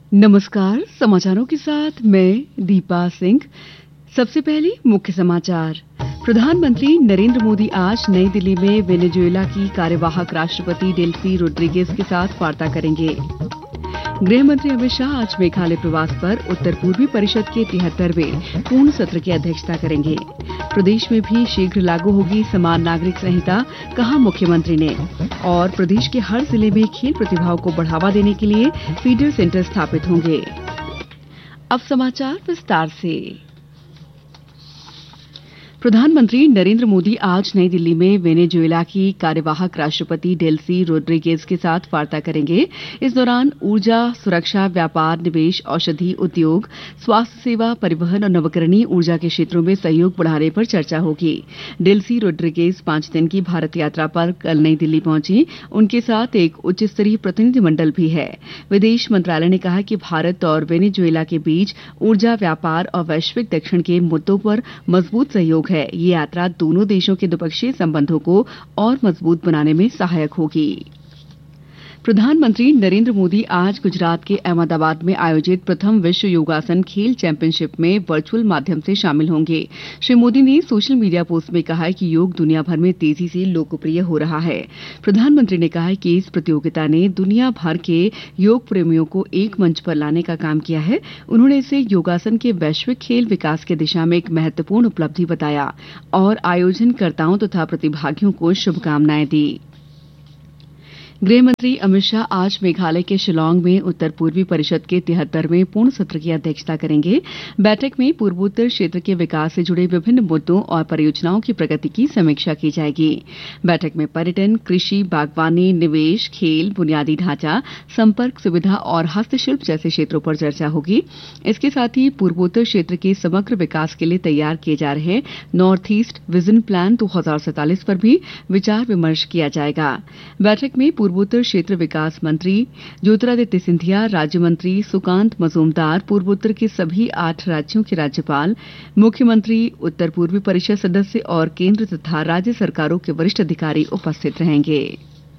नमस्कार। समाचारों के साथ मैं दीपा सिंह। सबसे पहले मुख्य समाचार। प्रधानमंत्री नरेंद्र मोदी आज नई दिल्ली में वेनेजुएला की कार्यवाहक राष्ट्रपति डेल्सी रोड्रिगेज के साथ वार्ता करेंगे। गृह मंत्री अमित शाह आज मेघालय प्रवास पर उत्तर पूर्वी परिषद के 73वें पूर्ण सत्र की अध्यक्षता करेंगे। प्रदेश में भी शीघ्र लागू होगी समान नागरिक संहिता, कहा मुख्यमंत्री ने। और प्रदेश के हर जिले में खेल प्रतिभाओं को बढ़ावा देने के लिए फीडर सेंटर स्थापित होंगे। अब समाचार विस्तार से। प्रधानमंत्री नरेंद्र मोदी आज नई दिल्ली में वेनेजुएला की कार्यवाहक राष्ट्रपति डेल्सी रोड्रिगेज के साथ वार्ता करेंगे। इस दौरान ऊर्जा, सुरक्षा, व्यापार, निवेश, औषधि, उद्योग, स्वास्थ्य सेवा, परिवहन और नवीकरणीय ऊर्जा के क्षेत्रों में सहयोग बढ़ाने पर चर्चा होगी। डेल्सी रोड्रिगेज 5 दिन की भारत यात्रा पर कल नई दिल्ली पहुंची। उनके साथ एक उच्च स्तरीय प्रतिनिधिमंडल भी है। विदेश मंत्रालय ने कहा कि भारत और वेनेजुएला के बीच ऊर्जा, व्यापार और वैश्विक दक्षिण के मुद्दों पर मजबूत सहयोग है। ये यात्रा दोनों देशों के द्विपक्षीय संबंधों को और मजबूत बनाने में सहायक होगी। प्रधानमंत्री नरेंद्र मोदी आज गुजरात के अहमदाबाद में आयोजित प्रथम विश्व योगासन खेल चैंपियनशिप में वर्चुअल माध्यम से शामिल होंगे। श्री मोदी ने सोशल मीडिया पोस्ट में कहा है कि योग दुनिया भर में तेजी से लोकप्रिय हो रहा है। प्रधानमंत्री ने कहा है कि इस प्रतियोगिता ने दुनिया भर के योग प्रेमियों को एक मंच पर लाने का काम किया है। उन्होंने इसे योगासन के वैश्विक खेल विकास की दिशा में एक महत्वपूर्ण उपलब्धि बताया और आयोजनकर्ताओं तथा प्रतिभागियों को शुभकामनाएं दी। गृह मंत्री अमित शाह आज मेघालय के शिलांग में उत्तर पूर्वी परिषद के 73वें पूर्ण सत्र की अध्यक्षता करेंगे। बैठक में पूर्वोत्तर क्षेत्र के विकास से जुड़े विभिन्न मुद्दों और परियोजनाओं की प्रगति की समीक्षा की जाएगी। बैठक में पर्यटन, कृषि, बागवानी, निवेश, खेल, बुनियादी ढांचा, संपर्क सुविधा और हस्तशिल्प जैसे क्षेत्रों पर चर्चा होगी। इसके साथ ही पूर्वोत्तर क्षेत्र के समग्र विकास के लिए तैयार किए जा रहे नॉर्थ ईस्ट विजन प्लान 2047 पर भी विचार विमर्श किया जाएगा। बैठक में पूर्वोत्तर क्षेत्र विकास मंत्री ज्योतिरादित्य सिंधिया, राज्य मंत्री सुकांत मजूमदार, पूर्वोत्तर के सभी 8 राज्यों के राज्यपाल, मुख्यमंत्री, उत्तर पूर्वी परिषद सदस्य और केंद्र तथा राज्य सरकारों के वरिष्ठ अधिकारी उपस्थित रहेंगे।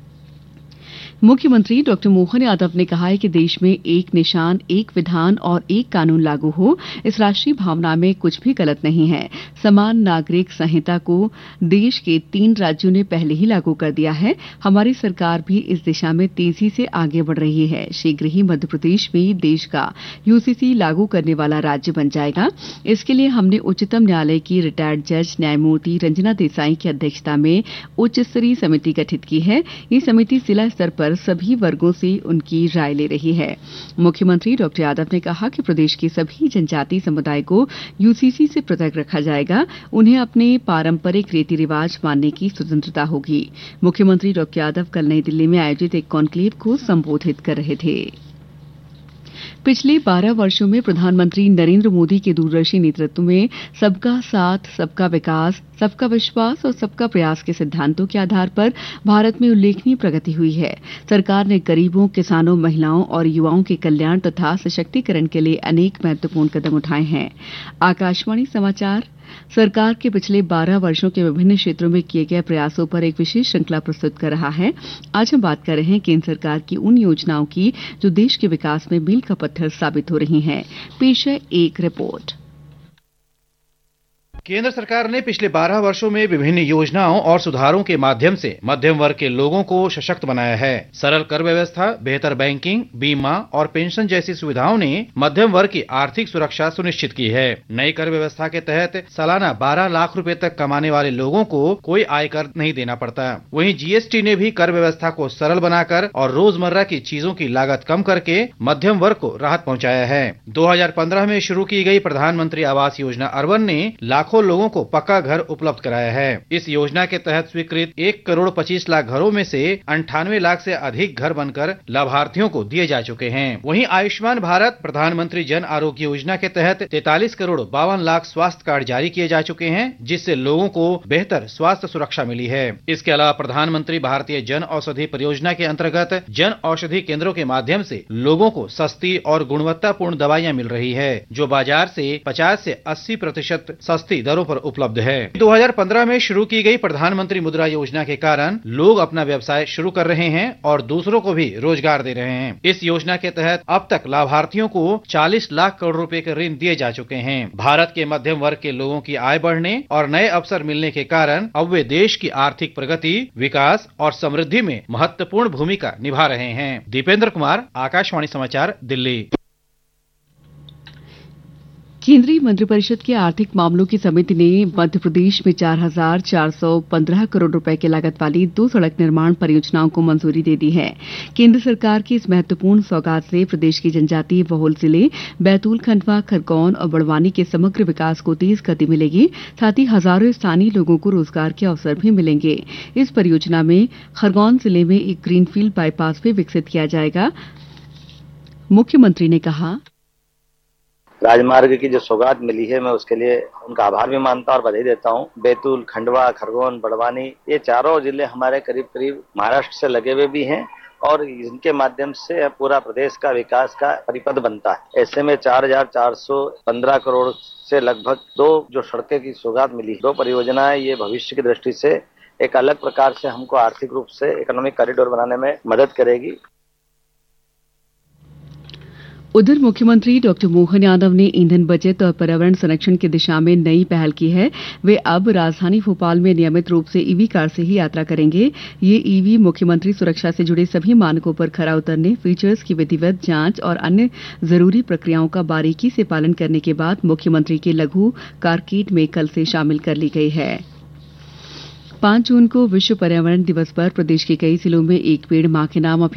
मुख्यमंत्री डॉक्टर मोहन यादव ने कहा है कि देश में एक निशान, एक विधान और एक कानून लागू हो, इस राष्ट्रीय भावना में कुछ भी गलत नहीं है। समान नागरिक संहिता को देश के 3 राज्यों ने पहले ही लागू कर दिया है। हमारी सरकार भी इस दिशा में तेजी से आगे बढ़ रही है। शीघ्र ही मध्य प्रदेश में देश का यूसीसी लागू करने वाला राज्य बन जाएगा। इसके लिए हमने उच्चतम न्यायालय की रिटायर्ड जज न्यायमूर्ति रंजना देसाई की अध्यक्षता में उच्च स्तरीय समिति गठित की है। ये समिति जिला स्तर पर सभी वर्गों से उनकी राय ले रही है। मुख्यमंत्री डॉक्टर यादव ने कहा कि प्रदेश के सभी जनजातीय समुदाय को यूसीसी से पृथक रखा जाएगा। उन्हें अपने पारंपरिक रीति रिवाज मानने की स्वतंत्रता होगी। मुख्यमंत्री डॉक्टर यादव कल नई दिल्ली में आयोजित एक कॉन्क्लेव को संबोधित कर रहे थे। पिछले 12 वर्षों में प्रधानमंत्री नरेंद्र मोदी के दूरदर्शी नेतृत्व में सबका साथ, सबका विकास, सबका विश्वास और सबका प्रयास के सिद्धांतों के आधार पर भारत में उल्लेखनीय प्रगति हुई है। सरकार ने गरीबों, किसानों, महिलाओं और युवाओं के कल्याण तथा सशक्तिकरण के लिए अनेक महत्वपूर्ण कदम उठाए हैं। आकाशवाणी समाचार सरकार के पिछले 12 वर्षों के विभिन्न क्षेत्रों में किए गए प्रयासों पर एक विशेष श्रृंखला प्रस्तुत कर रहा है। आज हम बात कर रहे हैं केंद्र सरकार की उन योजनाओं की जो देश के विकास में मील का पत्थर साबित हो रही हैं। पेश है एक रिपोर्ट। केंद्र सरकार ने पिछले 12 वर्षों में विभिन्न योजनाओं और सुधारों के माध्यम से मध्यम वर्ग के लोगों को सशक्त बनाया है। सरल कर व्यवस्था, बेहतर बैंकिंग, बीमा और पेंशन जैसी सुविधाओं ने मध्यम वर्ग की आर्थिक सुरक्षा सुनिश्चित की है। नई कर व्यवस्था के तहत सालाना 12 लाख रुपए तक कमाने वाले लोगों को कोई आयकर नहीं देना पड़ता। वहीं जीएसटी ने भी कर व्यवस्था को सरल बनाकर और रोजमर्रा की चीजों की लागत कम करके मध्यम वर्ग को राहत पहुंचाया है। 2015 में शुरू की गई प्रधानमंत्री आवास योजना अर्बन ने लाखों लोगों को पक्का घर उपलब्ध कराया है। इस योजना के तहत स्वीकृत 1 करोड़ 25 लाख घरों में से 98 लाख से अधिक घर बनकर लाभार्थियों को दिए जा चुके हैं। वहीं आयुष्मान भारत प्रधानमंत्री जन आरोग्य योजना के तहत 43 करोड़ 52 लाख स्वास्थ्य कार्ड जारी किए जा चुके हैं, जिससे लोगों को बेहतर स्वास्थ्य सुरक्षा मिली है। इसके अलावा प्रधानमंत्री भारतीय जन औषधि परियोजना के अंतर्गत जन औषधि केंद्रों के माध्यम से लोगों को सस्ती और गुणवत्तापूर्ण दवाइयां मिल रही है, जो बाजार से 50 से 80% सस्ती दरों पर उपलब्ध है। 2015 में शुरू की गई प्रधानमंत्री मुद्रा योजना के कारण लोग अपना व्यवसाय शुरू कर रहे हैं और दूसरों को भी रोजगार दे रहे हैं। इस योजना के तहत अब तक लाभार्थियों को 40 लाख करोड़ रुपए के ऋण दिए जा चुके हैं। भारत के मध्यम वर्ग के लोगों की आय बढ़ने और नए अवसर मिलने के कारण अब वे देश की आर्थिक प्रगति, विकास और समृद्धि में महत्वपूर्ण भूमिका निभा रहे हैं। दीपेंद्र कुमार, आकाशवाणी समाचार, दिल्ली। केंद्रीय मंत्रिपरिषद की आर्थिक मामलों की समिति ने मध्य प्रदेश में 4,415 करोड़ रुपए की लागत वाली 2 सड़क निर्माण परियोजनाओं को मंजूरी दे दी है। केंद्र सरकार की इस महत्वपूर्ण सौगात से प्रदेश के जनजातीय बहुल जिले बैतूल, खंडवा, खरगोन और बड़वानी के समग्र विकास को तेज गति मिलेगी। साथ ही हजारों स्थानीय लोगों को रोजगार के अवसर भी मिलेंगे। इस परियोजना में खरगोन जिले में एक ग्रीनफील्ड बाईपास भी विकसित किया जाएगा। मुख्यमंत्री ने कहा, राजमार्ग की जो सौगात मिली है, मैं उसके लिए उनका आभार भी मानता हूं और बधाई देता हूं। बैतूल, खंडवा, खरगोन, बड़वानी, ये चारों जिले हमारे करीब करीब महाराष्ट्र से लगे हुए भी हैं और इनके माध्यम से पूरा प्रदेश का विकास का परिपथ बनता है। ऐसे में 4,415 करोड़ से लगभग 2 जो सड़कें की सौगात मिली, 2 परियोजनाएं, ये भविष्य की दृष्टि से एक अलग प्रकार से हमको आर्थिक रूप से इकोनॉमिक कॉरिडोर बनाने में मदद करेगी। उधर मुख्यमंत्री डॉक्टर मोहन यादव ने ईंधन बचत और पर्यावरण संरक्षण की दिशा में नई पहल की है। वे अब राजधानी भोपाल में नियमित रूप से ईवी कार से ही यात्रा करेंगे। ये ईवी मुख्यमंत्री सुरक्षा से जुड़े सभी मानकों पर खरा उतरने, फीचर्स की विधिवत जांच और अन्य जरूरी प्रक्रियाओं का बारीकी से पालन करने के बाद मुख्यमंत्री के लघु कार किट में कल से शामिल कर ली गई है। 5 जून को विश्व पर्यावरण दिवस पर प्रदेश के कई जिलों में एक पेड़ मां के नाम